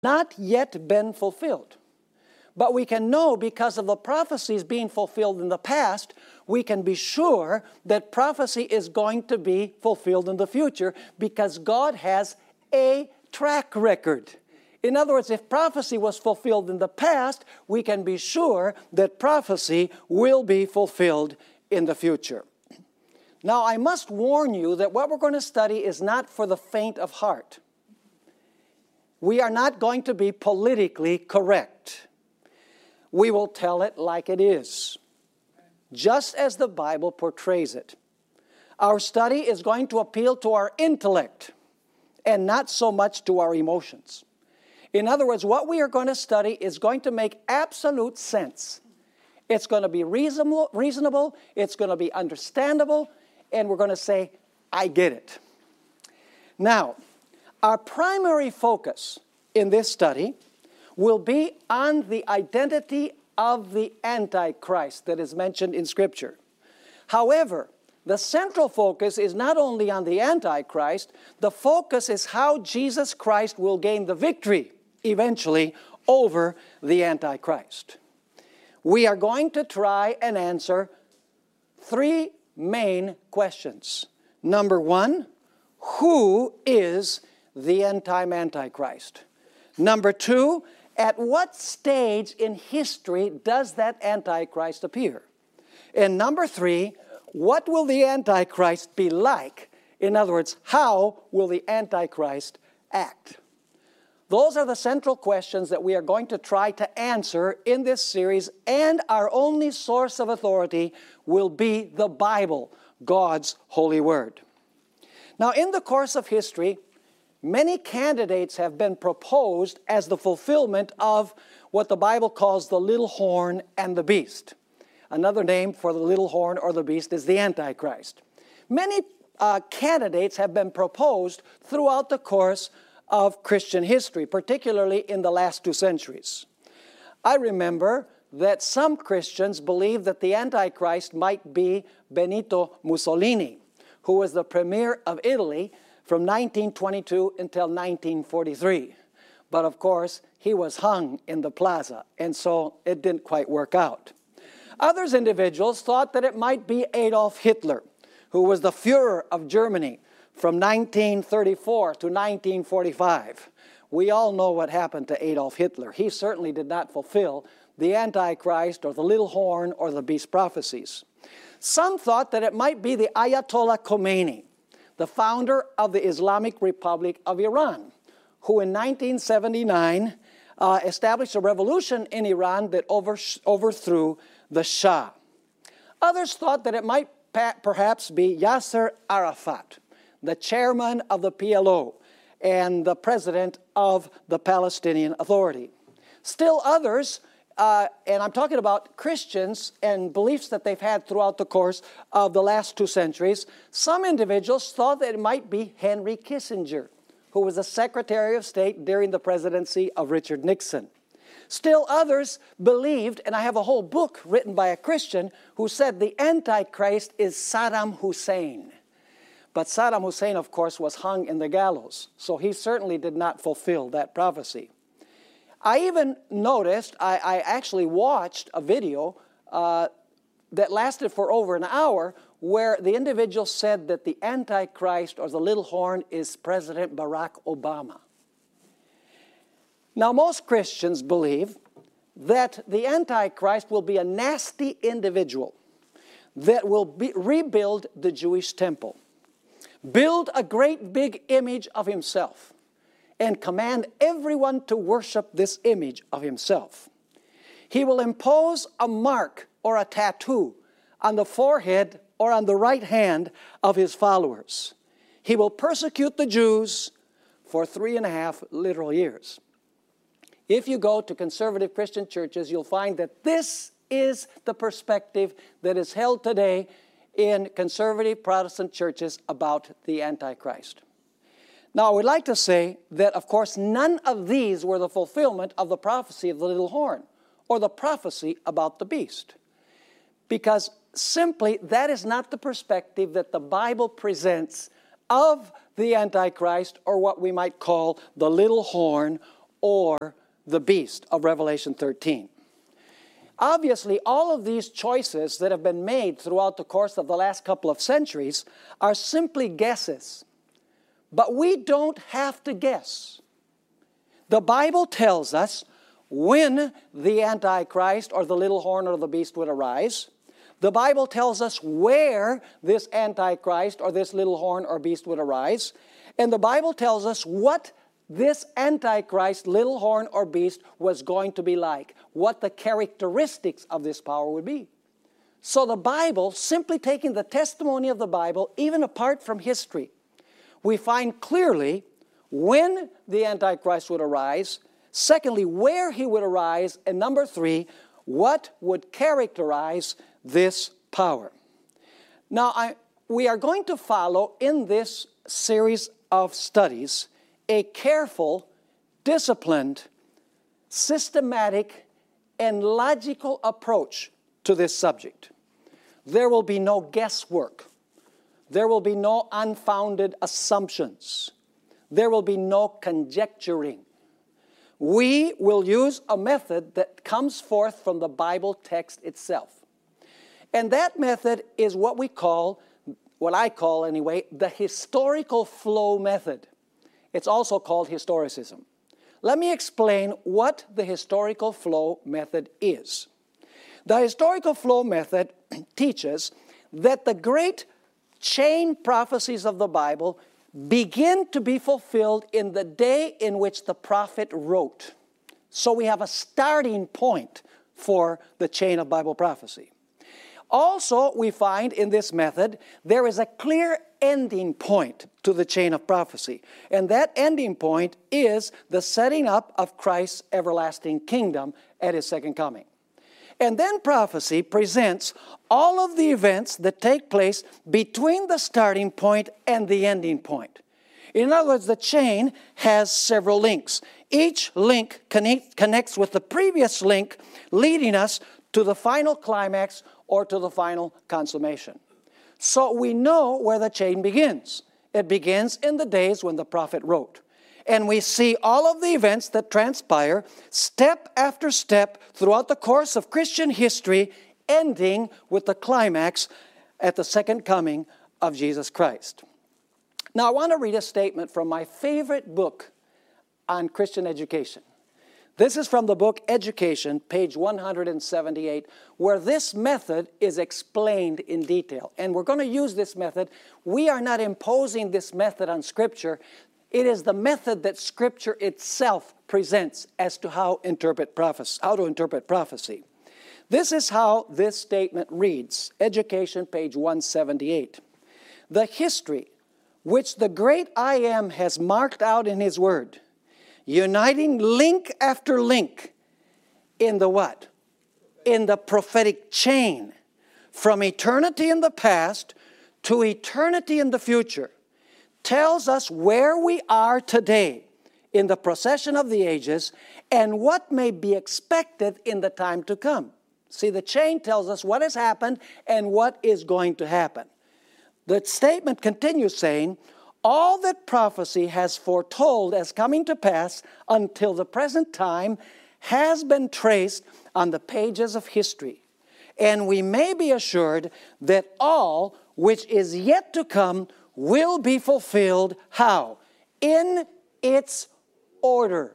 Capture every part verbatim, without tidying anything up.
not yet been fulfilled. But we can know because of the prophecies being fulfilled in the past, we can be sure that prophecy is going to be fulfilled in the future because God has a track record. In other words, if prophecy was fulfilled in the past, we can be sure that prophecy will be fulfilled in the future. Now, I must warn you that what we're going to study is not for the faint of heart. We are not going to be politically correct. We will tell it like it is, just as the Bible portrays it. Our study is going to appeal to our intellect and not so much to our emotions. In other words, what we are going to study is going to make absolute sense. It's going to be reasonable, reasonable, it's going to be understandable, and we're going to say, I get it. Now, our primary focus in this study will be on the identity of the Antichrist that is mentioned in Scripture. However, the central focus is not only on the Antichrist, the focus is how Jesus Christ will gain the victory eventually over the Antichrist. We are going to try and answer three main questions. Number one, who is the end-time Antichrist? Number two, at what stage in history does that Antichrist appear? And number three, what will the Antichrist be like? In other words, how will the Antichrist act? Those are the central questions that we are going to try to answer in this series, and our only source of authority will be the Bible, God's holy word. Now, in the course of history, many candidates have been proposed as the fulfillment of what the Bible calls the little horn and the beast. Another name for the little horn or the beast is the Antichrist. Many uh, candidates have been proposed throughout the course of Christian history, particularly in the last two centuries. I remember that some Christians believed that the Antichrist might be Benito Mussolini, who was the premier of Italy from nineteen twenty-two until nineteen forty-three. But of course, he was hung in the plaza, and so it didn't quite work out. Others individuals thought that it might be Adolf Hitler, who was the Führer of Germany from nineteen thirty-four to nineteen forty-five. We all know what happened to Adolf Hitler. He certainly did not fulfill the Antichrist or the little horn or the beast prophecies. Some thought that it might be the Ayatollah Khomeini, the founder of the Islamic Republic of Iran, who in nineteen seventy-nine uh, established a revolution in Iran that over, overthrew the Shah. Others thought that it might pa- perhaps be Yasser Arafat, the chairman of the P L O and the president of the Palestinian Authority. Still others, uh, and I'm talking about Christians and beliefs that they've had throughout the course of the last two centuries, some individuals thought that it might be Henry Kissinger, who was the Secretary of State during the presidency of Richard Nixon. Still others believed, and I have a whole book written by a Christian who said the Antichrist is Saddam Hussein. But Saddam Hussein, of course, was hung in the gallows, so he certainly did not fulfill that prophecy. I even noticed, I, I actually watched a video uh, that lasted for over an hour where the individual said that the Antichrist or the little horn is President Barack Obama. Now, most Christians believe that the Antichrist will be a nasty individual that will be, rebuild the Jewish temple, build a great big image of himself, and command everyone to worship this image of himself. He will impose a mark or a tattoo on the forehead or on the right hand of his followers. He will persecute the Jews for three and a half literal years. If you go to conservative Christian churches, you'll find that this is the perspective that is held today in conservative Protestant churches about the Antichrist. Now, I would like to say that, of course, none of these were the fulfillment of the prophecy of the little horn or the prophecy about the beast, because simply that is not the perspective that the Bible presents of the Antichrist, or what we might call the little horn or the beast of Revelation thirteen. Obviously, all of these choices that have been made throughout the course of the last couple of centuries are simply guesses. But we don't have to guess. The Bible tells us when the Antichrist or the little horn or the beast would arise. The Bible tells us where this Antichrist or this little horn or beast would arise. And the Bible tells us what this Antichrist, little horn or beast was going to be like, what the characteristics of this power would be. So the Bible, simply taking the testimony of the Bible, even apart from history, we find clearly when the Antichrist would arise, secondly, where he would arise, and number three, what would characterize this power. Now, I, we are going to follow in this series of studies a careful, disciplined, systematic, and logical approach to this subject. There will be no guesswork. There will be no unfounded assumptions. There will be no conjecturing. We will use a method that comes forth from the Bible text itself. And that method is what we call, what I call anyway, the historical flow method. It's also called historicism. Let me explain what the historical flow method is. The historical flow method teaches that the great chain prophecies of the Bible begin to be fulfilled in the day in which the prophet wrote. So we have a starting point for the chain of Bible prophecy. Also, we find in this method, there is a clear ending point to the chain of prophecy. And that ending point is the setting up of Christ's everlasting kingdom at His second coming. And then prophecy presents all of the events that take place between the starting point and the ending point. In other words, the chain has several links. Each link connect, connects with the previous link, leading us to the final climax or to the final consummation. So we know where the chain begins. It begins in the days when the prophet wrote. And we see all of the events that transpire step after step throughout the course of Christian history, ending with the climax at the second coming of Jesus Christ. Now, I want to read a statement from my favorite book on Christian education. This is from the book Education, page one hundred seventy-eight, where this method is explained in detail. And we're going to use this method. We are not imposing this method on Scripture. It is the method that Scripture itself presents as to how, interpret prophecy, how to interpret prophecy. This is how this statement reads, Education, page one seventy-eight. The history which the great I Am has marked out in His Word, uniting link after link in the what? In the prophetic chain, from eternity in the past to eternity in the future, tells us where we are today in the procession of the ages and what may be expected in the time to come. See, the chain tells us what has happened and what is going to happen. The statement continues saying, all that prophecy has foretold as coming to pass until the present time has been traced on the pages of history. And we may be assured that all which is yet to come will be fulfilled, how? In its order.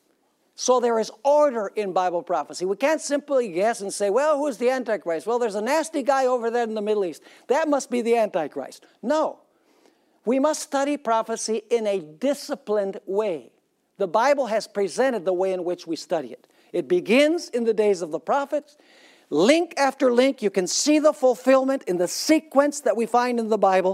So there is order in Bible prophecy. We can't simply guess and say, well, who's the Antichrist? Well, there's a nasty guy over there in the Middle East. That must be the Antichrist. No. We must study prophecy in a disciplined way. The Bible has presented the way in which we study it. It begins in the days of the prophets. Link after link, you can see the fulfillment in the sequence that we find in the Bible,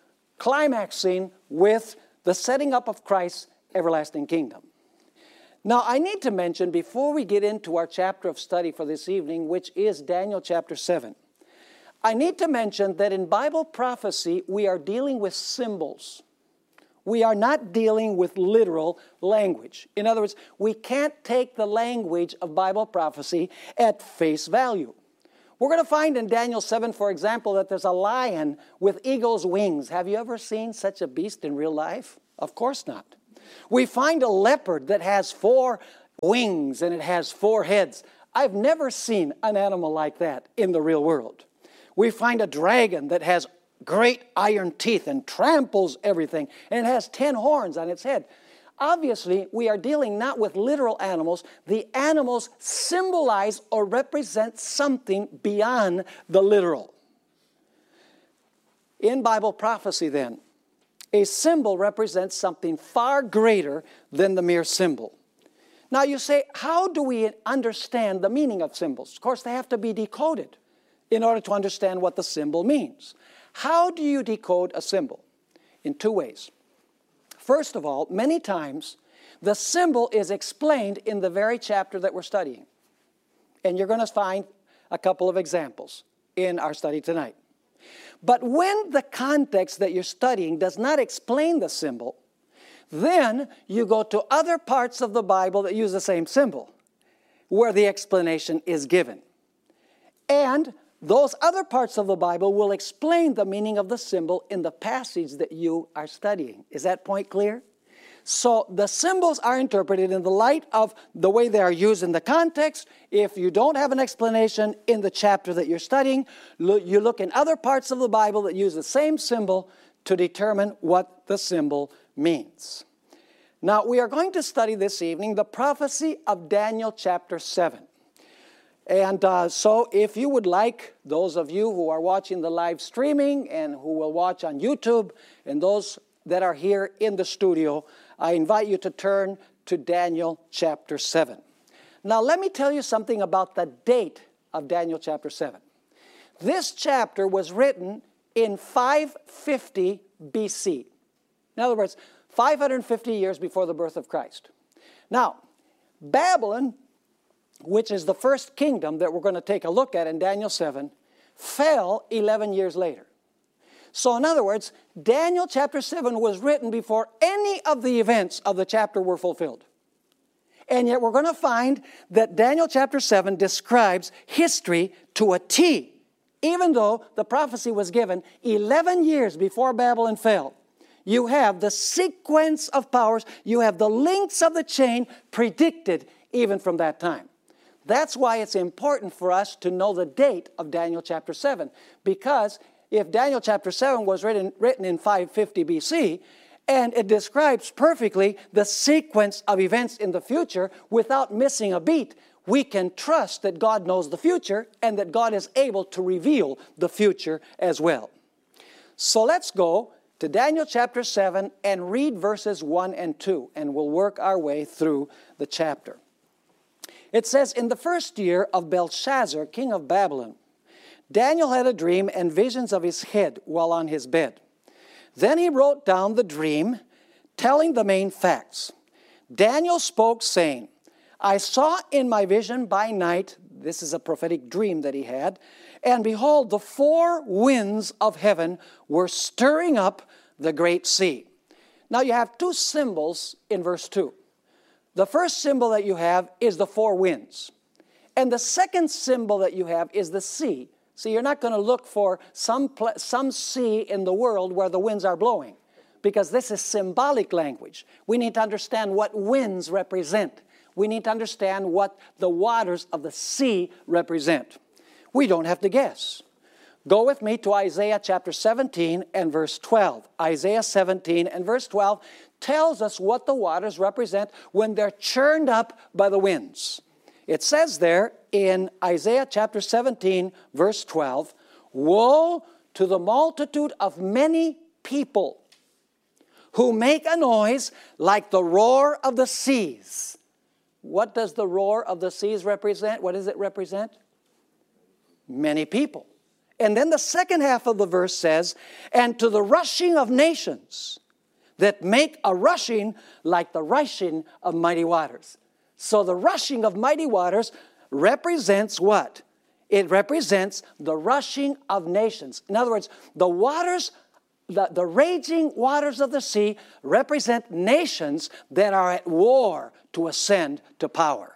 climaxing with the setting up of Christ's everlasting kingdom. Now, I need to mention, before we get into our chapter of study for this evening, which is Daniel chapter seven, I need to mention that in Bible prophecy, we are dealing with symbols. We are not dealing with literal language. In other words, we can't take the language of Bible prophecy at face value. We're going to find in Daniel seven, for example, that there's a lion with eagle's wings. Have you ever seen such a beast in real life? Of course not. We find a leopard that has four wings and it has four heads. I've never seen an animal like that in the real world. We find a dragon that has great iron teeth and tramples everything, and it has ten horns on its head. Obviously, we are dealing not with literal animals. The animals symbolize or represent something beyond the literal. In Bible prophecy, then, a symbol represents something far greater than the mere symbol. Now you say, how do we understand the meaning of symbols? Of course, they have to be decoded in order to understand what the symbol means. How do you decode a symbol? In two ways. First of all, many times the symbol is explained in the very chapter that we're studying. And you're going to find a couple of examples in our study tonight. But when the context that you're studying does not explain the symbol, then you go to other parts of the Bible that use the same symbol, where the explanation is given. And those other parts of the Bible will explain the meaning of the symbol in the passage that you are studying. Is that point clear? So the symbols are interpreted in the light of the way they are used in the context. If you don't have an explanation in the chapter that you're studying, you look in other parts of the Bible that use the same symbol to determine what the symbol means. Now, we are going to study this evening the prophecy of Daniel chapter seven. And uh, so if you would like, those of you who are watching the live streaming and who will watch on YouTube, and those that are here in the studio, I invite you to turn to Daniel chapter seven. Now, let me tell you something about the date of Daniel chapter seven. This chapter was written in five fifty B C. In other words, five hundred fifty years before the birth of Christ. Now, Babylon, which is the first kingdom that we're going to take a look at in Daniel seven, fell eleven years later. So in other words, Daniel chapter seven was written before any of the events of the chapter were fulfilled. And yet we're going to find that Daniel chapter seven describes history to a T, even though the prophecy was given eleven years before Babylon fell. You have the sequence of powers, you have the links of the chain predicted even from that time. That's why it's important for us to know the date of Daniel chapter seven. Because if Daniel chapter seven was written, written in five fifty B C, and it describes perfectly the sequence of events in the future without missing a beat, we can trust that God knows the future and that God is able to reveal the future as well. So let's go to Daniel chapter seven and read verses one and two, and we'll work our way through the chapter. It says, in the first year of Belshazzar, king of Babylon, Daniel had a dream and visions of his head while on his bed. Then he wrote down the dream, telling the main facts. Daniel spoke, saying, I saw in my vision by night, this is a prophetic dream that he had, and behold, the four winds of heaven were stirring up the great sea. Now you have two symbols in verse two. The first symbol that you have is the four winds. And the second symbol that you have is the sea. So you're not going to look for some, pl- some sea in the world where the winds are blowing, because this is symbolic language. We need to understand what winds represent. We need to understand what the waters of the sea represent. We don't have to guess. Go with me to Isaiah chapter seventeen and verse twelve. Isaiah seventeen and verse twelve tells us what the waters represent when they're churned up by the winds. It says there in Isaiah chapter seventeen, verse twelve, woe to the multitude of many people who make a noise like the roar of the seas. What does the roar of the seas represent? What does it represent? Many people. And then the second half of the verse says, and to the rushing of nations that make a rushing like the rushing of mighty waters. So the rushing of mighty waters represents what? It represents the rushing of nations. In other words, the waters, the, the raging waters of the sea represent nations that are at war to ascend to power.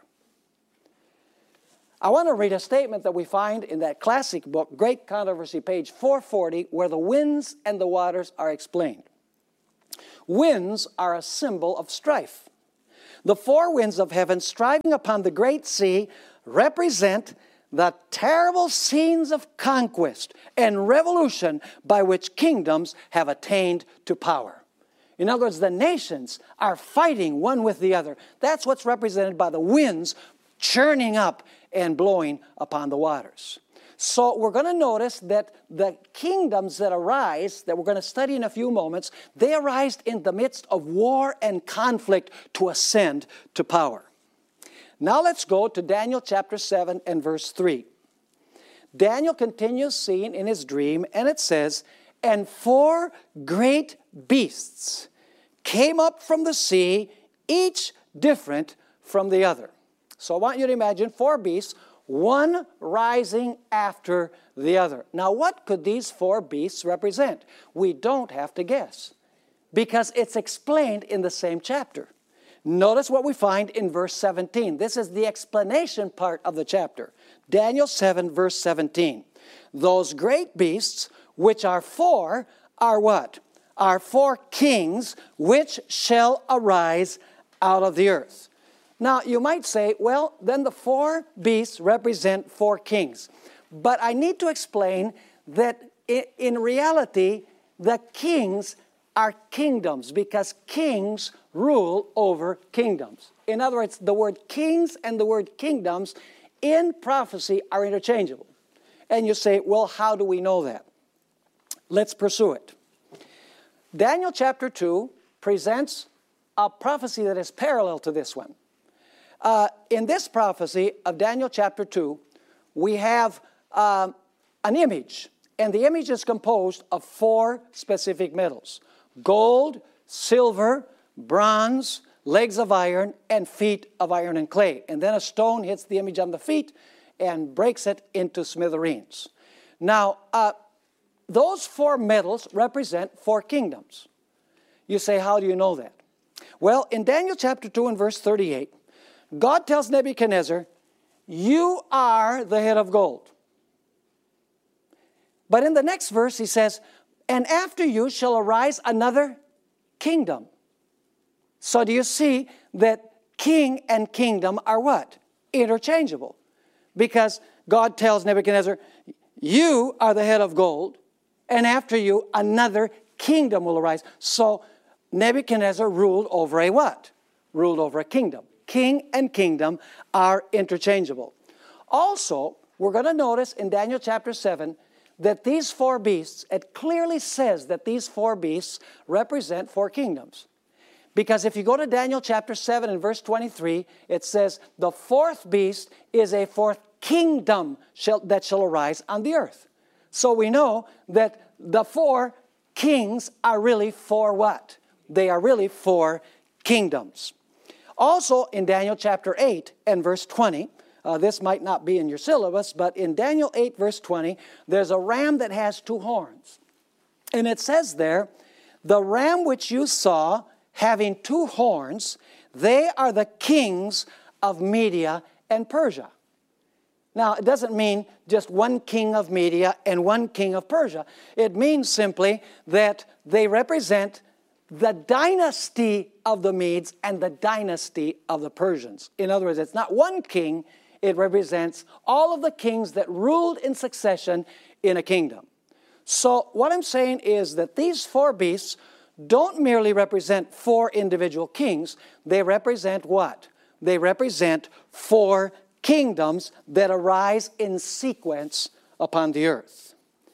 I want to read a statement that we find in that classic book, Great Controversy, page four forty, where the winds and the waters are explained. Winds are a symbol of strife. The four winds of heaven striving upon the great sea represent the terrible scenes of conquest and revolution by which kingdoms have attained to power. In other words, the nations are fighting one with the other. That's what's represented by the winds churning up and blowing upon the waters. So we're going to notice that the kingdoms that arise, that we're going to study in a few moments, they arise in the midst of war and conflict to ascend to power. Now let's go to Daniel chapter seven and verse three. Daniel continues seeing in his dream, and it says, "And four great beasts came up from the sea, each different from the other." So I want you to imagine four beasts, one rising after the other. Now, what could these four beasts represent? We don't have to guess, because it's explained in the same chapter. Notice what we find in verse seventeen. This is the explanation part of the chapter. Daniel seven, verse seventeen. "Those great beasts, which are four, are what? Are four kings, which shall arise out of the earth." Now, you might say, well, then the four beasts represent four kings. But I need to explain that in reality, the kings are kingdoms, because kings rule over kingdoms. In other words, the word kings and the word kingdoms in prophecy are interchangeable. And you say, well, how do we know that? Let's pursue it. Daniel chapter two presents a prophecy that is parallel to this one. Uh, in this prophecy of Daniel chapter two, we have uh, an image, and the image is composed of four specific metals: gold, silver, bronze, legs of iron, and feet of iron and clay. And then a stone hits the image on the feet and breaks it into smithereens. Now, uh, those four metals represent four kingdoms. You say, how do you know that? Well, in Daniel chapter two and verse thirty-eight, God tells Nebuchadnezzar, "You are the head of gold." But in the next verse he says, "And after you shall arise another kingdom." So do you see that king and kingdom are what? Interchangeable. Because God tells Nebuchadnezzar, "You are the head of gold, and after you another kingdom will arise." So Nebuchadnezzar ruled over a what? Ruled over a kingdom. King and kingdom are interchangeable. Also, we're going to notice in Daniel chapter seven that these four beasts, it clearly says that these four beasts represent four kingdoms. Because if you go to Daniel chapter seven and verse twenty-three, it says, "The fourth beast is a fourth kingdom shall, that shall arise on the earth." So we know that the four kings are really four what? They are really four kingdoms. Also in Daniel chapter eight and verse twenty, uh, this might not be in your syllabus, but in Daniel eight verse twenty, there's a ram that has two horns. And it says there, "The ram which you saw having two horns, they are the kings of Media and Persia." Now, it doesn't mean just one king of Media and one king of Persia. It means simply that they represent the dynasty of the Medes and the dynasty of the Persians. In other words, it's not one king, it represents all of the kings that ruled in succession in a kingdom. So what I'm saying is that these four beasts don't merely represent four individual kings, they represent what? They represent four kingdoms that arise in sequence upon the earth.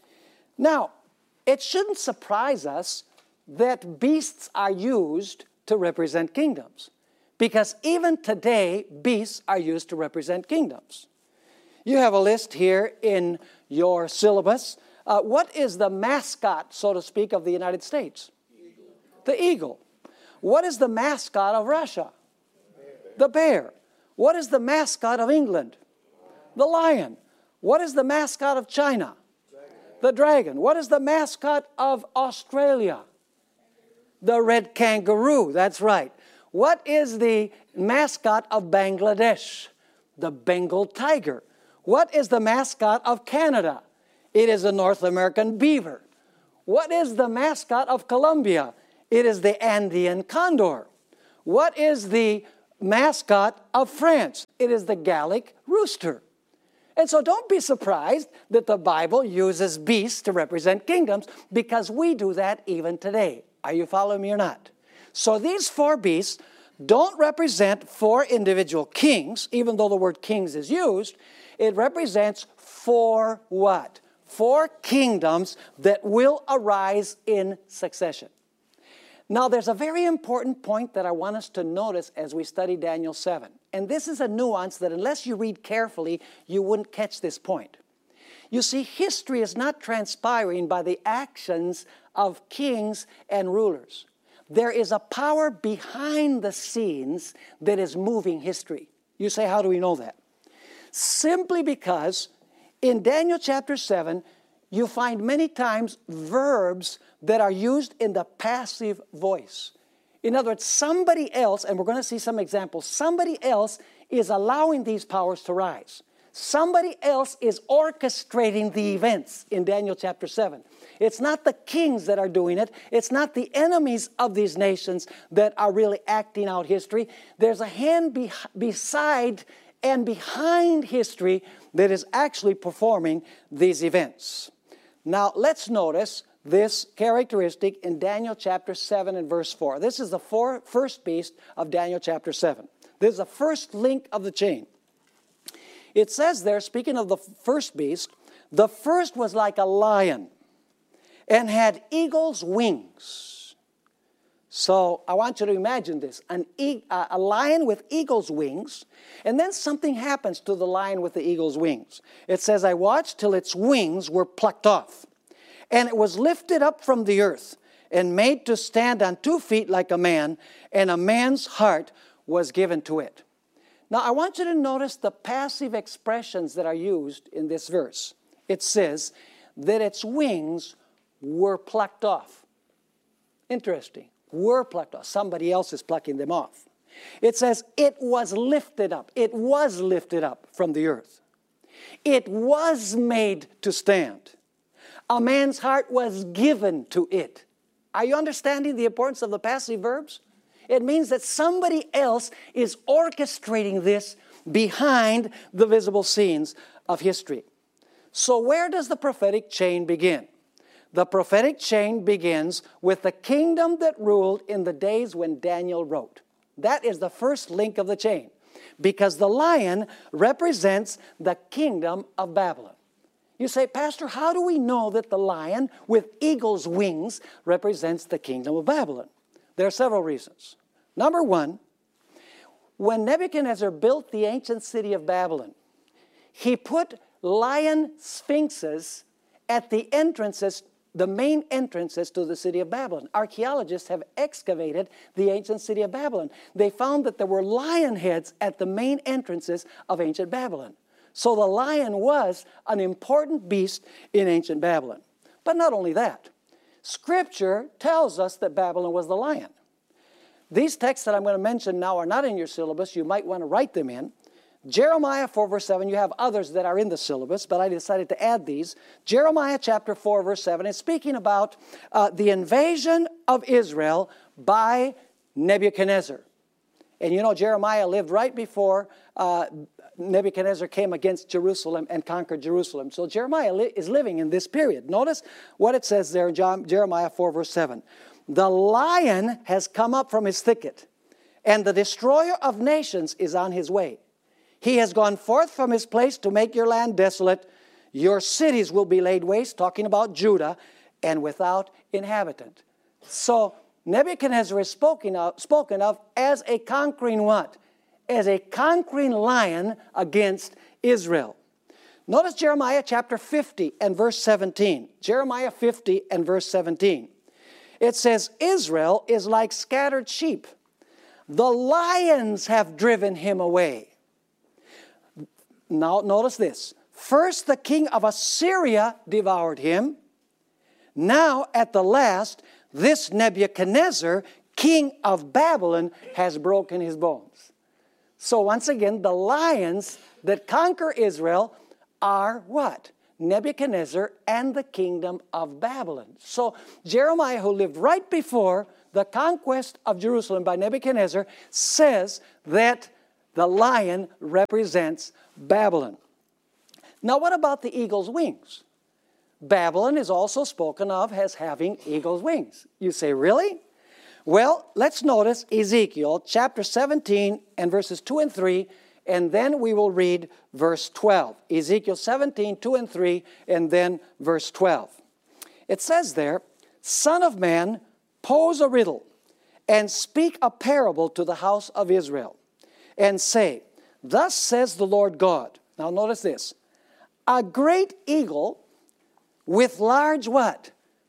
Now, it shouldn't surprise us that beasts are used to represent kingdoms, because even today, beasts are used to represent kingdoms. You have a list here in your syllabus. Uh, what is the mascot, so to speak, of the United States? Eagle. The eagle. What is the mascot of Russia? Bear. The bear. What is the mascot of England? The lion. What is the mascot of China? Dragon. The dragon. What is the mascot of Australia? The red kangaroo. That's right. What is the mascot of Bangladesh? The Bengal tiger. What is the mascot of Canada? It is the North American beaver. What is the mascot of Colombia? It is the Andean condor. What is the mascot of France? It is the Gallic rooster. And so don't be surprised that the Bible uses beasts to represent kingdoms, because we do that even today. Are you following me or not? So these four beasts don't represent four individual kings, even though the word kings is used. It represents four what? Four kingdoms that will arise in succession. Now, there's a very important point that I want us to notice as we study Daniel seven. And this is a nuance that unless you read carefully, you wouldn't catch this point. You see, history is not transpiring by the actions of kings and rulers. There is a power behind the scenes that is moving history. You say, how do we know that? Simply because in Daniel chapter seven, you find many times verbs that are used in the passive voice. In other words, somebody else, and we're going to see some examples, somebody else is allowing these powers to rise. Somebody else is orchestrating the events in Daniel chapter seven. It's not the kings that are doing it. It's not the enemies of these nations that are really acting out history. There's a hand be- beside and behind history that is actually performing these events. Now, let's notice this characteristic in Daniel chapter seven and verse four. This is the four, first beast of Daniel chapter seven. This is the first link of the chain. It says there, speaking of the first beast, the first was like a lion and had eagle's wings. So I want you to imagine this, an e- a lion with eagle's wings, and then something happens to the lion with the eagle's wings. It says, I watched till its wings were plucked off, and it was lifted up from the earth and made to stand on two feet like a man, and a man's heart was given to it. Now, I want you to notice the passive expressions that are used in this verse. It says that its wings were plucked off. Interesting. Were plucked off. Somebody else is plucking them off. It says it was lifted up. It was lifted up from the earth. It was made to stand. A man's heart was given to it. Are you understanding the importance of the passive verbs? It means that somebody else is orchestrating this behind the visible scenes of history. So where does the prophetic chain begin? The prophetic chain begins with the kingdom that ruled in the days when Daniel wrote. That is the first link of the chain, because the lion represents the kingdom of Babylon. You say, Pastor, how do we know that the lion with eagle's wings represents the kingdom of Babylon? There are several reasons. Number one, when Nebuchadnezzar built the ancient city of Babylon, he put lion sphinxes at the entrances, the main entrances to the city of Babylon. Archaeologists have excavated the ancient city of Babylon. They found that there were lion heads at the main entrances of ancient Babylon. So the lion was an important beast in ancient Babylon. But not only that, Scripture tells us that Babylon was the lion. These texts that I'm going to mention now are not in your syllabus. You might want to write them in. Jeremiah four verse seven, you have others that are in the syllabus, but I decided to add these. Jeremiah chapter four verse seven is speaking about uh, the invasion of Israel by Nebuchadnezzar. And you know, Jeremiah lived right before uh, Nebuchadnezzar came against Jerusalem and conquered Jerusalem. So Jeremiah li- is living in this period. Notice what it says there in John, Jeremiah four verse seven. The lion has come up from his thicket, and the destroyer of nations is on his way. He has gone forth from his place to make your land desolate. Your cities will be laid waste, talking about Judah, and without inhabitant. So Nebuchadnezzar is spoken of, spoken of as a conquering what? As a conquering lion against Israel. Notice Jeremiah chapter fifty and verse seventeen. Jeremiah fifty and verse seventeen. It says, Israel is like scattered sheep. The lions have driven him away. Now, notice this. First, the king of Assyria devoured him. Now, at the last, this Nebuchadnezzar, king of Babylon, has broken his bones. So, once again, the lions that conquer Israel are what? Nebuchadnezzar and the kingdom of Babylon. So, Jeremiah, who lived right before the conquest of Jerusalem by Nebuchadnezzar says that the lion represents Babylon. Now, what about the eagle's wings? Babylon is also spoken of as having eagle's wings. You say, really? Well, let's notice Ezekiel chapter seventeen and verses two and three, and then we will read verse twelve. Ezekiel seventeen, two and three, and then verse twelve. It says there, Son of man, pose a riddle, and speak a parable to the house of Israel, and say, Thus says the Lord God. Now notice this. A great eagle with large what?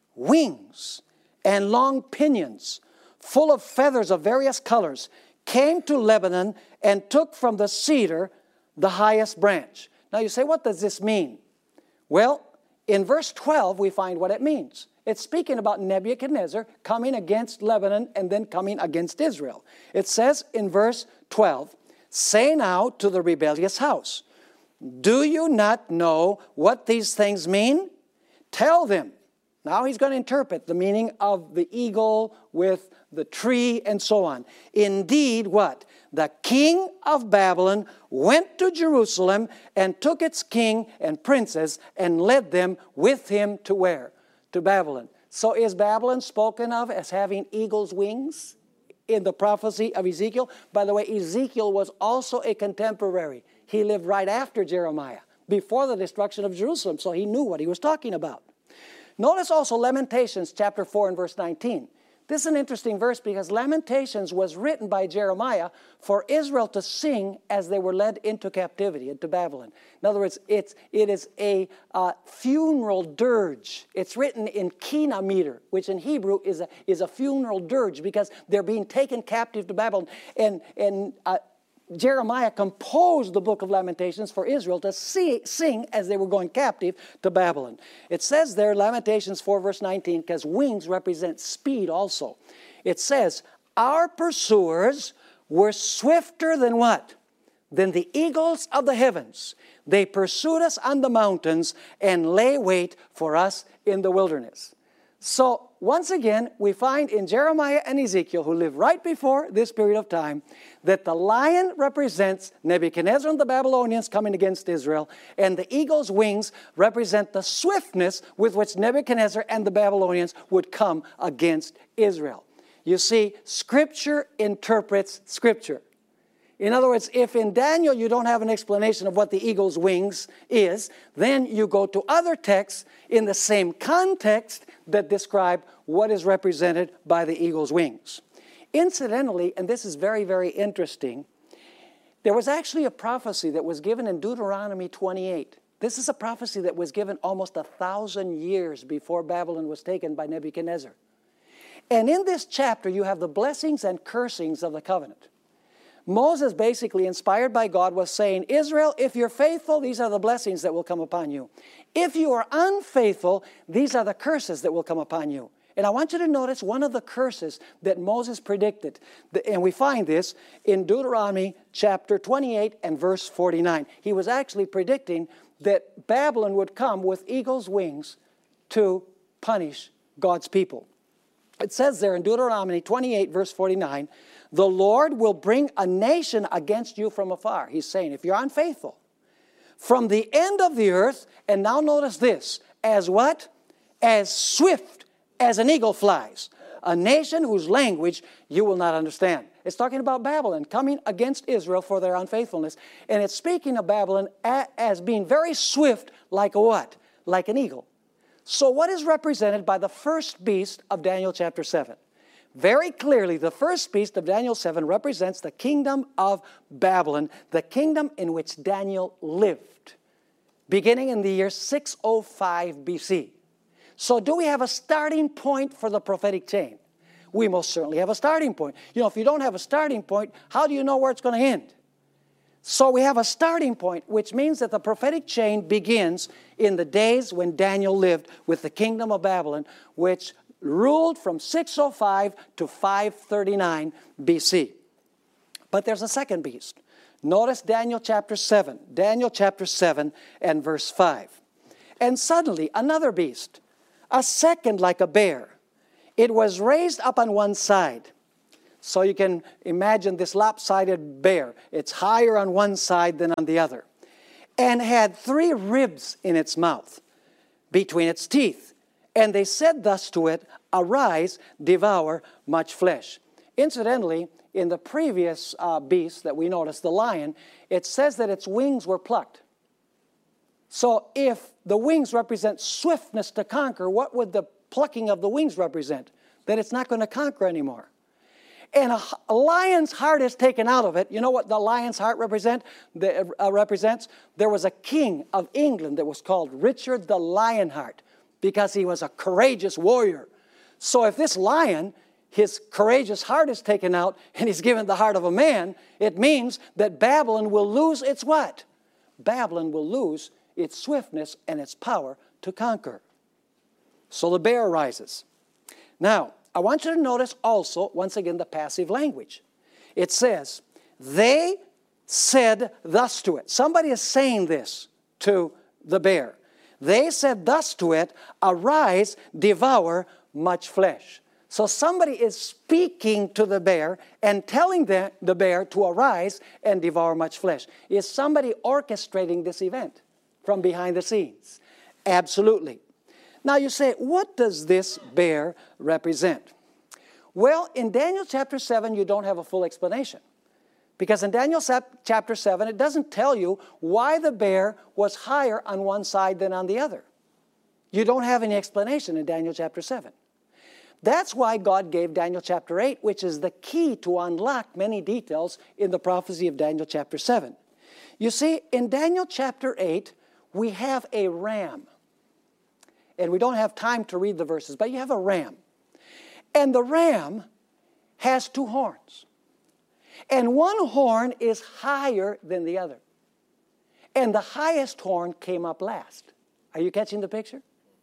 Wings and long pinions, full of feathers of various colors, came to Lebanon and took from the cedar the highest branch. Now you say, what does this mean? Well, in verse twelve, we find what it means. It's speaking about Nebuchadnezzar coming against Lebanon and then coming against Israel. It says in verse twelve, Say now to the rebellious house, Do you not know what these things mean? Tell them. Now he's going to interpret the meaning of the eagle with the tree and so on. Indeed, what? The king of Babylon went to Jerusalem and took its king and princes and led them with him to where? To Babylon. So is Babylon spoken of as having eagle's wings in the prophecy of Ezekiel? By the way, Ezekiel was also a contemporary. He lived right after Jeremiah, before the destruction of Jerusalem, so he knew what he was talking about. Notice also Lamentations chapter four and verse nineteen. This is an interesting verse because Lamentations was written by Jeremiah for Israel to sing as they were led into captivity, into Babylon. In other words, it's, it is a uh, funeral dirge. It's written in kina meter, which in Hebrew is a, is a funeral dirge because they're being taken captive to Babylon. And, and uh, Jeremiah composed the book of Lamentations for Israel to see, sing as they were going captive to Babylon. It says there, Lamentations four verse nineteen, because wings represent speed also. It says, Our pursuers were swifter than what? Than the eagles of the heavens. They pursued us on the mountains and lay wait for us in the wilderness. So, once again, we find in Jeremiah and Ezekiel, who lived right before this period of time, that the lion represents Nebuchadnezzar and the Babylonians coming against Israel, and the eagle's wings represent the swiftness with which Nebuchadnezzar and the Babylonians would come against Israel. You see, Scripture interprets Scripture. In other words, if in Daniel you don't have an explanation of what the eagle's wings is, then you go to other texts in the same context that describe what is represented by the eagle's wings. Incidentally, and this is very, very interesting, there was actually a prophecy that was given in Deuteronomy twenty-eight. This is a prophecy that was given almost a thousand years before Babylon was taken by Nebuchadnezzar. And in this chapter, you have the blessings and cursings of the covenant. Moses, basically inspired by God, was saying, Israel, if you're faithful, these are the blessings that will come upon you. If you are unfaithful, these are the curses that will come upon you. And I want you to notice one of the curses that Moses predicted. And we find this in Deuteronomy chapter twenty-eight and verse forty-nine. He was actually predicting that Babylon would come with eagle's wings to punish God's people. It says there in Deuteronomy twenty-eight verse forty-nine, the Lord will bring a nation against you from afar. He's saying, if you're unfaithful, from the end of the earth, and now notice this, as what? As swift as an eagle flies. A nation whose language you will not understand. It's talking about Babylon coming against Israel for their unfaithfulness. And it's speaking of Babylon as being very swift like a what? Like an eagle. So what is represented by the first beast of Daniel chapter seven? Very clearly, the first beast of Daniel seven represents the kingdom of Babylon, the kingdom in which Daniel lived, beginning in the year six oh five B C. So do we have a starting point for the prophetic chain? We most certainly have a starting point. You know, if you don't have a starting point, how do you know where it's going to end? So we have a starting point, which means that the prophetic chain begins in the days when Daniel lived with the kingdom of Babylon, which ruled from six oh five to five thirty-nine B C. But there's a second beast. Notice Daniel chapter seven. Daniel chapter seven and verse five. And suddenly another beast, a second like a bear. It was raised up on one side. So you can imagine this lopsided bear. It's higher on one side than on the other. And had three ribs in its mouth, between its teeth. And they said thus to it, Arise, devour much flesh. Incidentally, in the previous uh, beast that we noticed, the lion, it says that its wings were plucked. So if the wings represent swiftness to conquer, what would the plucking of the wings represent? That it's not going to conquer anymore. And a, a lion's heart is taken out of it. You know what the lion's heart represent, the, uh, represents? There was a king of England that was called Richard the Lionheart because he was a courageous warrior. So if this lion, his courageous heart is taken out and he's given the heart of a man, it means that Babylon will lose its what? Babylon will lose its swiftness and its power to conquer. So the bear rises. Now, I want you to notice also, once again, the passive language. It says, they said thus to it. Somebody is saying this to the bear. They said thus to it, Arise, devour much flesh. So somebody is speaking to the bear and telling the, the bear to arise and devour much flesh. Is somebody orchestrating this event from behind the scenes? Absolutely. Now you say, what does this bear represent? Well, in Daniel chapter seven, you don't have a full explanation. Because in Daniel chapter seven, it doesn't tell you why the bear was higher on one side than on the other. You don't have any explanation in Daniel chapter seven. That's why God gave Daniel chapter eight, which is the key to unlock many details in the prophecy of Daniel chapter seven. You see, in Daniel chapter eight, we have a ram. And we don't have time to read the verses, but you have a ram. And the ram has two horns. And one horn is higher than the other. And the highest horn came up last. Are you catching the picture?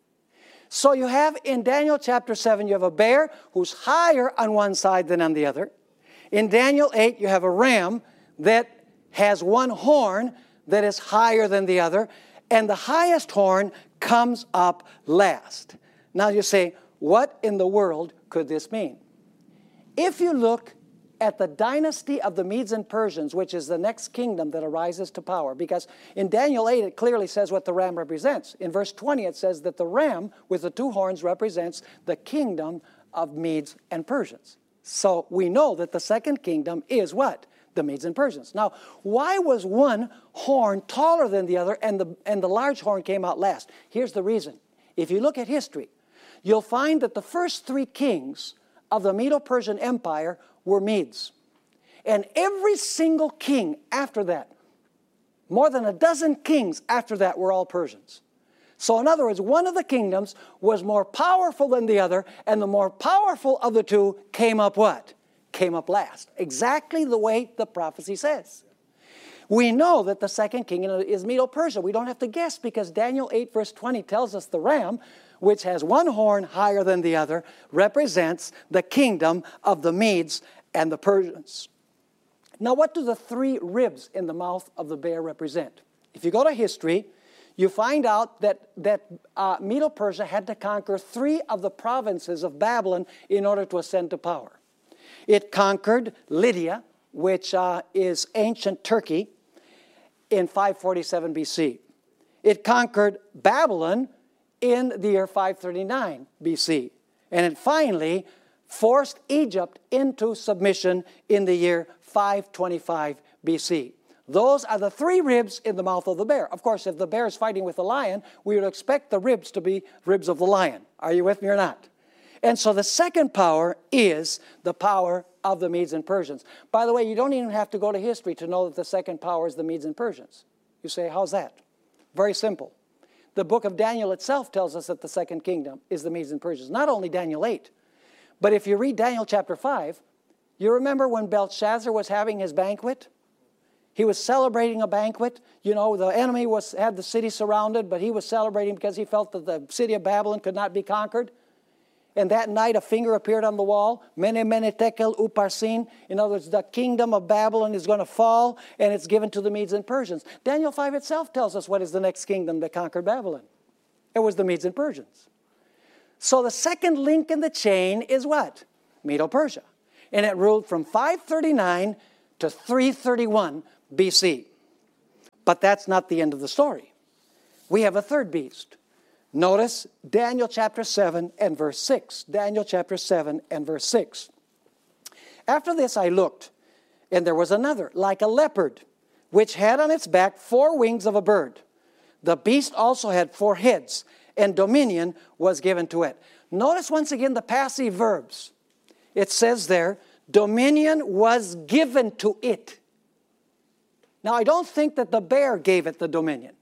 So you have in Daniel chapter seven, you have a bear who's higher on one side than on the other. In Daniel eight, you have a ram that has one horn that is higher than the other. And the highest horn comes up last. Now you say, what in the world could this mean? If you look at the dynasty of the Medes and Persians, which is the next kingdom that arises to power, because in Daniel eight it clearly says what the ram represents. In verse twenty it says that the ram with the two horns represents the kingdom of Medes and Persians. So we know that the second kingdom is what? The Medes and Persians. Now, why was one horn taller than the other and the, and the large horn came out last? Here's the reason. If you look at history, you'll find that the first three kings of the Medo-Persian Empire were Medes. And every single king after that, more than a dozen kings after that, were all Persians. So in other words, one of the kingdoms was more powerful than the other, and the more powerful of the two came up what? Came up last. Exactly the way the prophecy says. We know that the second kingdom is Medo-Persia. We don't have to guess because Daniel eight verse twenty tells us the ram, which has one horn higher than the other, represents the kingdom of the Medes and the Persians. Now, what do the three ribs in the mouth of the bear represent? If you go to history, you find out that, that uh, Medo-Persia had to conquer three of the provinces of Babylon in order to ascend to power. It conquered Lydia, which uh, is ancient Turkey, in five forty-seven B C. It conquered Babylon in the year five thirty-nine B C. And it finally forced Egypt into submission in the year five twenty-five B C. Those are the three ribs in the mouth of the bear. Of course, if the bear is fighting with the lion, we would expect the ribs to be ribs of the lion. Are you with me or not? And so the second power is the power of the Medes and Persians. By the way, you don't even have to go to history to know that the second power is the Medes and Persians. You say, how's that? Very simple. The book of Daniel itself tells us that the second kingdom is the Medes and Persians. Not only Daniel eight, but if you read Daniel chapter five, you remember when Belshazzar was having his banquet? He was celebrating a banquet. You know, the enemy was had the city surrounded, but he was celebrating because he felt that the city of Babylon could not be conquered. And that night a finger appeared on the wall, Mene Mene Tekel Uparsin. In other words, the kingdom of Babylon is going to fall, and it's given to the Medes and Persians. Daniel five itself tells us what is the next kingdom that conquered Babylon. It was the Medes and Persians. So the second link in the chain is what? Medo-Persia. And it ruled from five thirty-nine to three thirty-one B C. But that's not the end of the story. We have a third beast. Notice Daniel chapter seven and verse six. Daniel chapter seven and verse six. After this I looked, and there was another, like a leopard, which had on its back four wings of a bird. The beast also had four heads, and dominion was given to it. Notice once again the passive verbs. It says there, dominion was given to it. Now, I don't think that the bear gave it the dominion.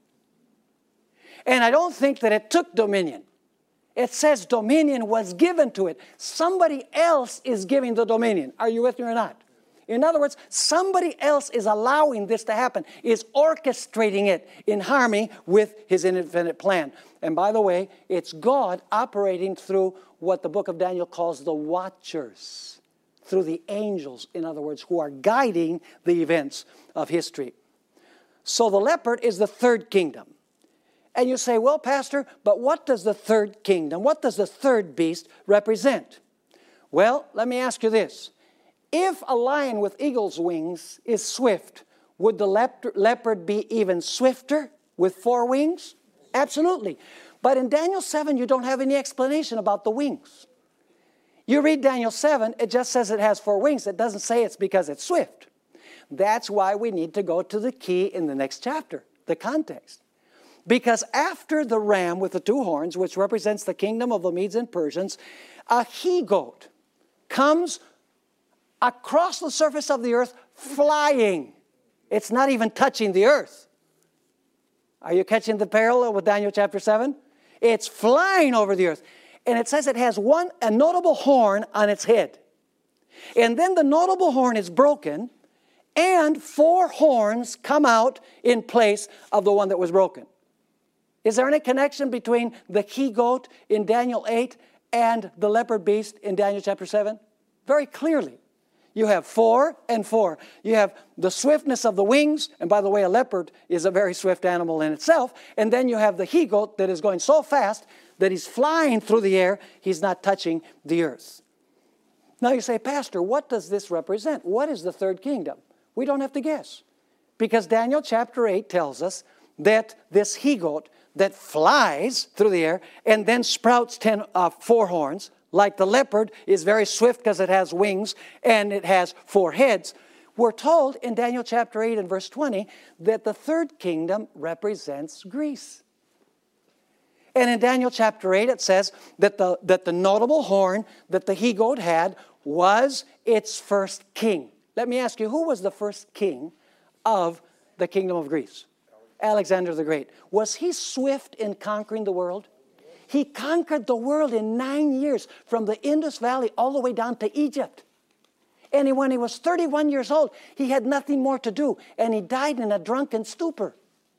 And I don't think that it took dominion. It says dominion was given to it. Somebody else is giving the dominion. Are you with me or not? In other words, somebody else is allowing this to happen, is orchestrating it in harmony with his infinite plan. And by the way, it's God operating through what the book of Daniel calls the watchers, through the angels, in other words, who are guiding the events of history. So the leopard is the third kingdom. And you say, well, Pastor, but what does the third kingdom, what does the third beast represent? Well, let me ask you this. If a lion with eagle's wings is swift, would the lep- leopard be even swifter with four wings? Absolutely. But in Daniel seven, you don't have any explanation about the wings. You read Daniel seven, it just says it has four wings. It doesn't say it's because it's swift. That's why we need to go to the key in the next chapter, the context. Because after the ram with the two horns, which represents the kingdom of the Medes and Persians, a he-goat comes across the surface of the earth flying. It's not even touching the earth. Are you catching the parallel with Daniel chapter seven? It's flying over the earth. And it says it has one, a notable horn on its head. And then the notable horn is broken, and four horns come out in place of the one that was broken. Is there any connection between the he-goat in Daniel eight and the leopard beast in Daniel chapter seven? Very clearly. You have four and four. You have the swiftness of the wings, and by the way, a leopard is a very swift animal in itself. And then you have the he-goat that is going so fast that he's flying through the air, he's not touching the earth. Now you say, Pastor, what does this represent? What is the third kingdom? We don't have to guess. Because Daniel chapter eight tells us that this he-goat that flies through the air and then sprouts ten, uh, four horns, like the leopard is very swift because it has wings and it has four heads. We're told in Daniel chapter eight and verse twenty that the third kingdom represents Greece. And in Daniel chapter eight it says that the, that the notable horn that the he-goat had was its first king. Let me ask you, who was the first king of the kingdom of Greece? Alexander the Great. Was he swift in conquering the world? He conquered the world in nine years, from the Indus Valley all the way down to Egypt. And when he was thirty-one years old, he had nothing more to do, and he died in a drunken stupor.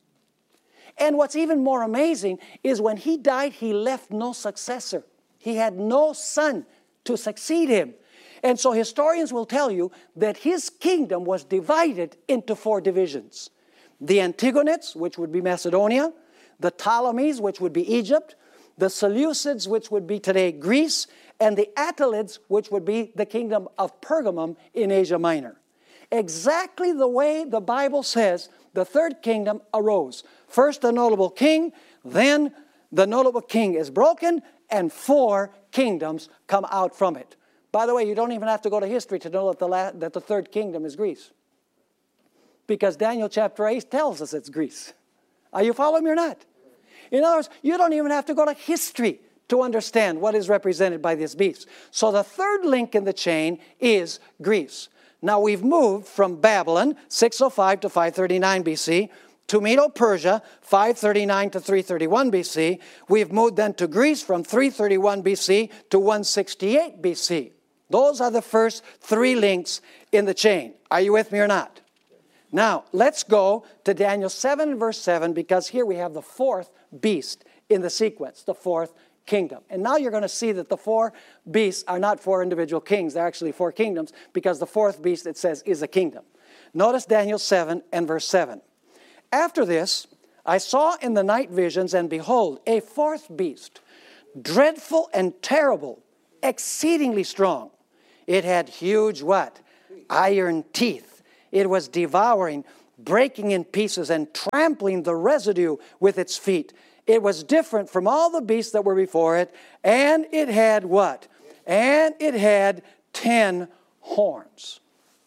And what's even more amazing is when he died, he left no successor. He had no son to succeed him. And so historians will tell you that his kingdom was divided into four divisions. The Antigonids, which would be Macedonia, the Ptolemies, which would be Egypt, the Seleucids, which would be today Greece, and the Attalids, which would be the kingdom of Pergamum in Asia Minor. Exactly the way the Bible says the third kingdom arose. First the notable king, then the notable king is broken, and four kingdoms come out from it. By the way, you don't even have to go to history to know that the, la- that the third kingdom is Greece. Because Daniel chapter eight tells us it's Greece. Are you following me or not? In other words, you don't even have to go to history to understand what is represented by this beast. So the third link in the chain is Greece. Now we've moved from Babylon, six oh five to five thirty-nine B C, to Medo-Persia, five thirty-nine to three thirty-one B C. We've moved then to Greece from three thirty-one B C to one sixty-eight B C. Those are the first three links in the chain. Are you with me or not? Now, let's go to Daniel seven, verse seven, because here we have the fourth beast in the sequence, the fourth kingdom. And now you're going to see that the four beasts are not four individual kings. They're actually four kingdoms, because the fourth beast, it says, is a kingdom. Notice Daniel seven and verse seven. After this, I saw in the night visions, and behold, a fourth beast, dreadful and terrible, exceedingly strong. It had huge what? Iron teeth. It was devouring, breaking in pieces, and trampling the residue with its feet. It was different from all the beasts that were before it, and it had what? And it had ten horns.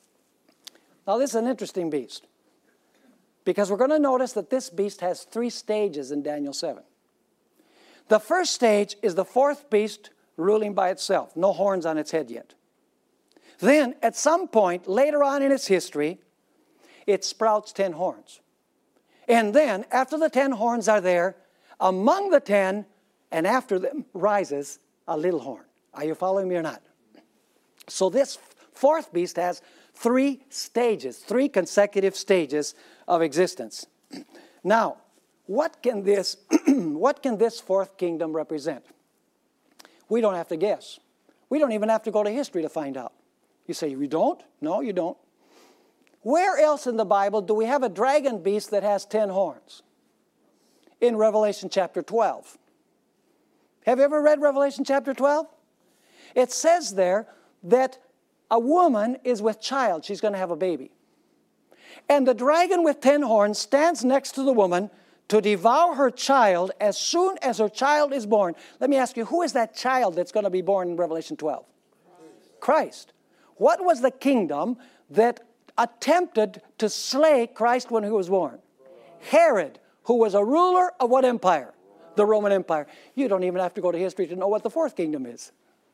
Now this is an interesting beast, because we're going to notice that this beast has three stages in Daniel seven. The first stage is the fourth beast ruling by itself, no horns on its head yet. Then, at some point later on in its history, it sprouts ten horns. And then, after the ten horns are there, among the ten, and after them, rises a little horn. Are you following me or not? So this fourth beast has three stages, three consecutive stages of existence. Now, what can this, what can this fourth kingdom represent? We don't have to guess. We don't even have to go to history to find out. You say, you don't? No, you don't. Where else in the Bible do we have a dragon beast that has ten horns? In Revelation chapter twelve. Have you ever read Revelation chapter twelve? It says there that a woman is with child. She's going to have a baby. And the dragon with ten horns stands next to the woman to devour her child as soon as her child is born. Let me ask you, who is that child that's going to be born in Revelation twelve? Christ. Christ. What was the kingdom that attempted to slay Christ when he was born? Herod, who was a ruler of what empire? The Roman Empire. You don't even have to go to history to know what the fourth kingdom is.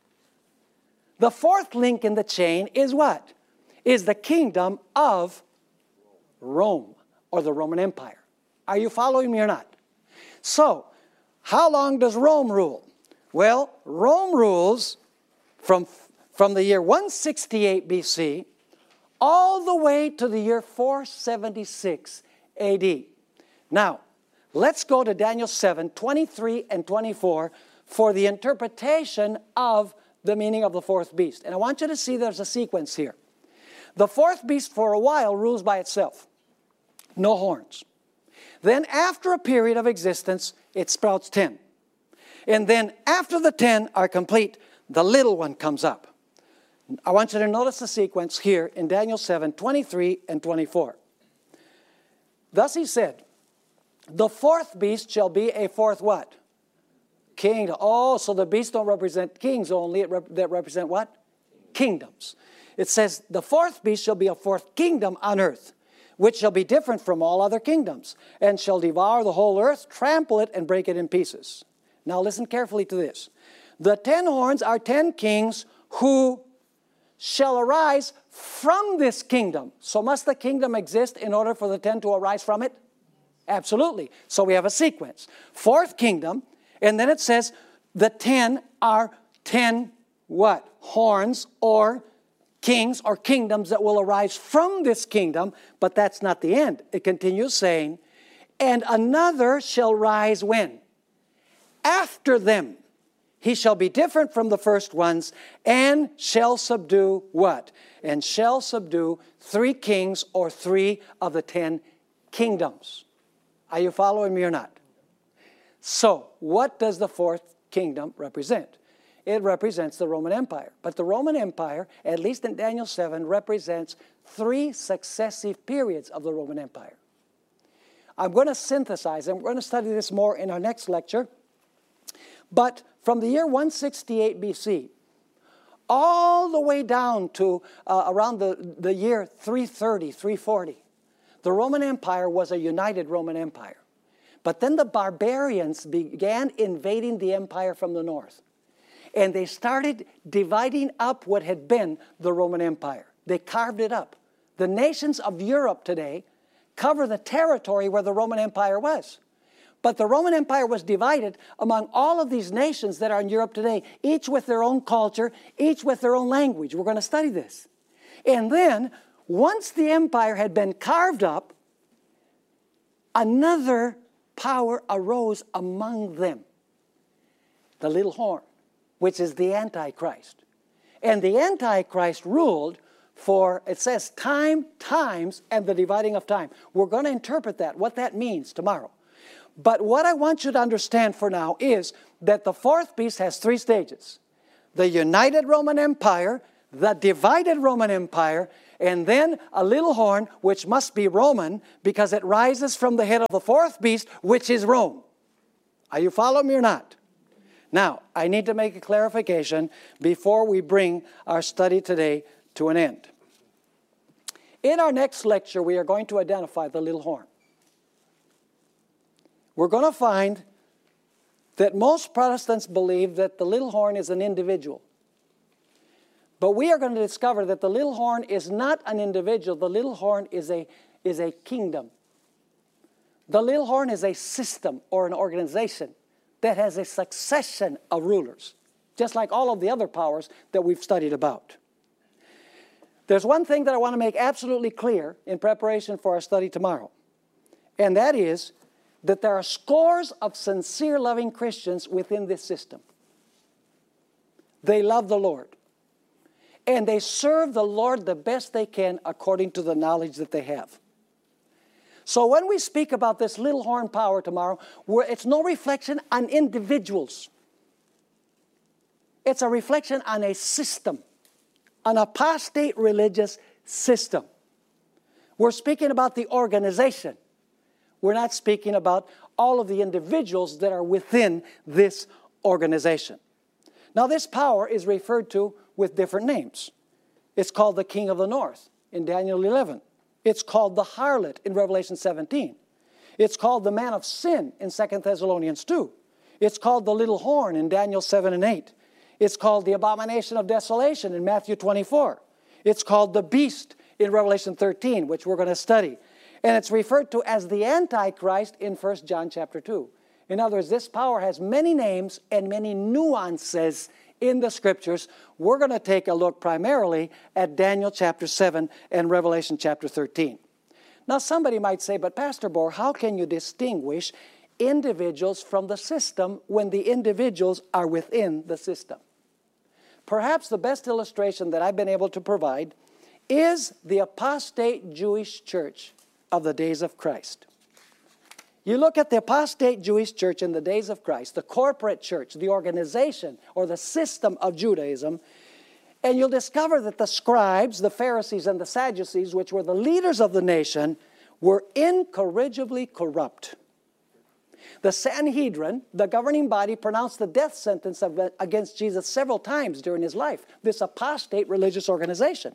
The fourth link in the chain is what? Is the kingdom of Rome, or the Roman Empire. Are you following me or not? So, how long does Rome rule? Well, Rome rules from, from the year one sixty-eight B C all the way to the year four seventy-six A D. Now, let's go to Daniel seven, twenty-three and twenty-four for the interpretation of the meaning of the fourth beast. And I want you to see there's a sequence here. The fourth beast for a while rules by itself. No horns. Then after a period of existence, it sprouts ten. And then after the ten are complete, the little one comes up. I want you to notice the sequence here in Daniel seven, twenty-three and twenty-four. Thus he said, the fourth beast shall be a fourth what? King. Oh, so the beasts don't represent kings only. It rep- that represent what? Kingdoms. It says, the fourth beast shall be a fourth kingdom on earth, which shall be different from all other kingdoms, and shall devour the whole earth, trample it, and break it in pieces. Now listen carefully to this. The ten horns are ten kings who shall arise from this kingdom. So must the kingdom exist in order for the ten to arise from it? Absolutely. So we have a sequence. Fourth kingdom, and then it says the ten are ten what? Horns or kings or kingdoms that will arise from this kingdom, but that's not the end. It continues saying, and another shall rise when? After them. He shall be different from the first ones, and shall subdue what? And shall subdue three kings or three of the ten kingdoms. Are you following me or not? So, what does the fourth kingdom represent? It represents the Roman Empire. But the Roman Empire, at least in Daniel seven, represents three successive periods of the Roman Empire. I'm going to synthesize, and we're going to study this more in our next lecture. But from the year one sixty-eight B C, all the way down to uh, around the, the year three thirty, three forty, the Roman Empire was a united Roman Empire. But then the barbarians began invading the empire from the north. And they started dividing up what had been the Roman Empire. They carved it up. The nations of Europe today cover the territory where the Roman Empire was. But the Roman Empire was divided among all of these nations that are in Europe today, each with their own culture, each with their own language. We're going to study this. And then, once the empire had been carved up, another power arose among them. The little horn, which is the Antichrist. And the Antichrist ruled for, it says, time, times, and the dividing of time. We're going to interpret that, what that means tomorrow. But what I want you to understand for now is that the fourth beast has three stages. The united Roman Empire, the divided Roman Empire, and then a little horn, which must be Roman, because it rises from the head of the fourth beast, which is Rome. Are you following me or not? Now, I need to make a clarification before we bring our study today to an end. In our next lecture, we are going to identify the little horn. We're going to find that most Protestants believe that the little horn is an individual. But we are going to discover that the little horn is not an individual. The little horn is a, is a kingdom. The little horn is a system or an organization that has a succession of rulers, just like all of the other powers that we've studied about. There's one thing that I want to make absolutely clear in preparation for our study tomorrow, and that is that there are scores of sincere, loving Christians within this system. They love the Lord, and they serve the Lord the best they can according to the knowledge that they have. So when we speak about this little horn power tomorrow, it's no reflection on individuals. It's a reflection on a system, an apostate religious system. We're speaking about the organization. We're not speaking about all of the individuals that are within this organization. Now, this power is referred to with different names. It's called the King of the North in Daniel eleven. It's called the harlot in Revelation seventeen. It's called the man of sin in Second Thessalonians two. It's called the little horn in Daniel seven and eight. It's called the abomination of desolation in Matthew twenty-four. It's called the beast in Revelation thirteen, which we're going to study. And it's referred to as the Antichrist in First John chapter two. In other words, this power has many names and many nuances in the Scriptures. We're going to take a look primarily at Daniel chapter seven and Revelation chapter thirteen. Now, somebody might say, but Pastor Bohr, how can you distinguish individuals from the system when the individuals are within the system? Perhaps the best illustration that I've been able to provide is the apostate Jewish church of the days of Christ. You look at the apostate Jewish church in the days of Christ, the corporate church, the organization or the system of Judaism, and you'll discover that the scribes, the Pharisees, and the Sadducees, which were the leaders of the nation, were incorrigibly corrupt. The Sanhedrin, the governing body, pronounced the death sentence of, against Jesus several times during his life, this apostate religious organization.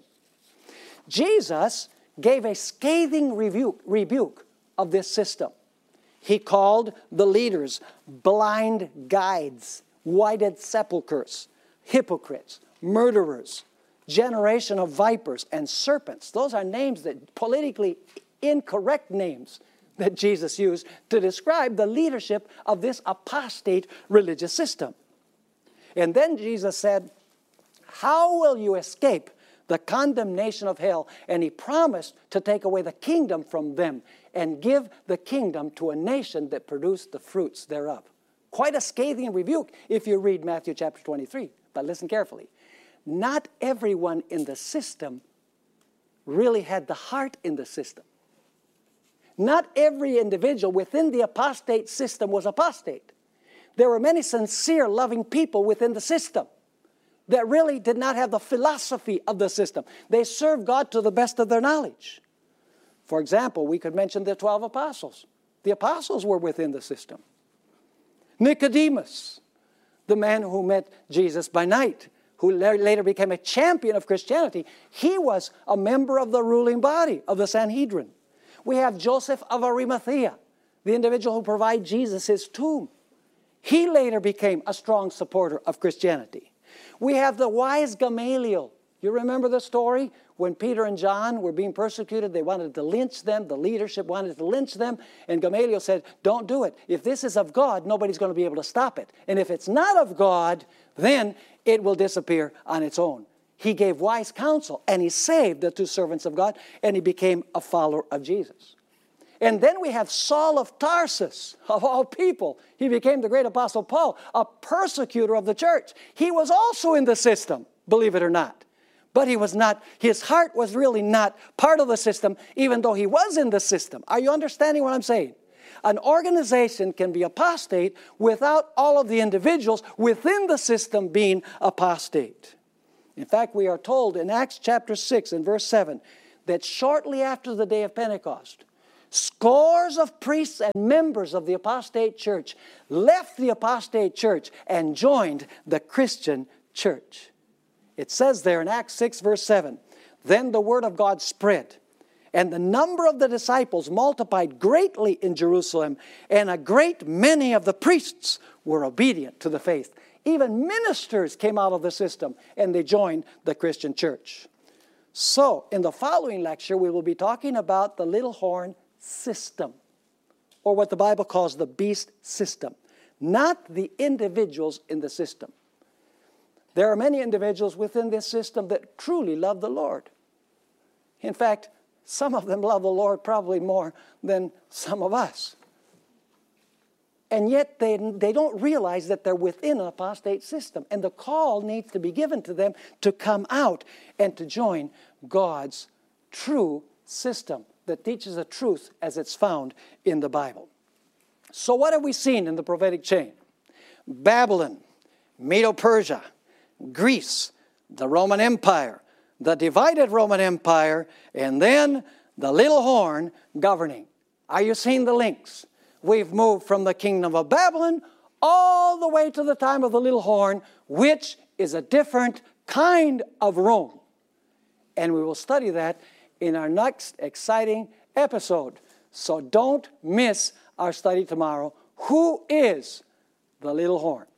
Jesus gave a scathing rebuke, rebuke of this system. He called the leaders blind guides, whited sepulchres, hypocrites, murderers, generation of vipers, and serpents. Those are names that politically incorrect names that Jesus used to describe the leadership of this apostate religious system. And then Jesus said, how will you escape the condemnation of hell? And he promised to take away the kingdom from them and give the kingdom to a nation that produced the fruits thereof. Quite a scathing rebuke if you read Matthew chapter twenty-three. But listen carefully. Not everyone in the system really had the heart in the system. Not every individual within the apostate system was apostate. There were many sincere, loving people within the system that really did not have the philosophy of the system. They served God to the best of their knowledge. For example, we could mention the twelve apostles. The apostles were within the system. Nicodemus, the man who met Jesus by night, who later became a champion of Christianity, he was a member of the ruling body of the Sanhedrin. We have Joseph of Arimathea, the individual who provided Jesus his tomb. He later became a strong supporter of Christianity. We have the wise Gamaliel. You remember the story? When Peter and John were being persecuted, they wanted to lynch them. The leadership wanted to lynch them. And Gamaliel said, don't do it. If this is of God, nobody's going to be able to stop it. And if it's not of God, then it will disappear on its own. He gave wise counsel, and he saved the two servants of God, and he became a follower of Jesus. And then we have Saul of Tarsus, of all people. He became the great apostle Paul, a persecutor of the church. He was also in the system, believe it or not. But he was not, his heart was really not part of the system, even though he was in the system. Are you understanding what I'm saying? An organization can be apostate without all of the individuals within the system being apostate. In fact, we are told in Acts chapter six and verse seven that shortly after the day of Pentecost, scores of priests and members of the apostate church left the apostate church and joined the Christian church. It says there in Acts six verse seven, then the word of God spread, and the number of the disciples multiplied greatly in Jerusalem, and a great many of the priests were obedient to the faith. Even ministers came out of the system, and they joined the Christian church. So, in the following lecture, we will be talking about the little horn system, or what the Bible calls the beast system, not the individuals in the system. There are many individuals within this system that truly love the Lord. In fact, some of them love the Lord probably more than some of us. And yet they, they don't realize that they're within an apostate system. And the call needs to be given to them to come out and to join God's true system that teaches the truth as it's found in the Bible. So what have we seen in the prophetic chain? Babylon, Medo-Persia, Greece, the Roman Empire, the divided Roman Empire, and then the little horn governing. Are you seeing the links? We've moved from the kingdom of Babylon all the way to the time of the little horn, which is a different kind of Rome. And we will study that in our next exciting episode. So don't miss our study tomorrow. Who is the little horn?